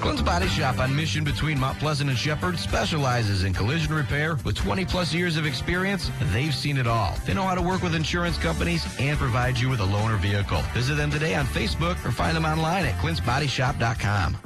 Clint's Body Shop on Mission between Mount Pleasant and Shepherd specializes in collision repair. With 20-plus years of experience, they've seen it all. They know how to work with insurance companies and provide you with a loaner vehicle. Visit them today on Facebook or find them online at clintsbodyshop.com.